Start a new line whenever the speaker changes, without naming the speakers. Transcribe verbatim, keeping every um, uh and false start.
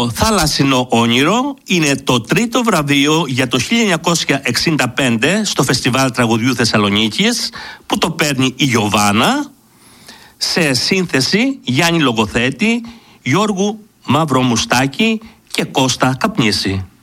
Το θάλασσινο όνειρο είναι το τρίτο βραβείο για το χίλια εννιακόσια εξήντα πέντε στο Φεστιβάλ Τραγουδιού Θεσσαλονίκης, που το παίρνει η Γιωβάνα σε σύνθεση Γιάννη Λογοθέτη, Γιώργου Μαυρομουστάκη και Κώστα Καπνίση.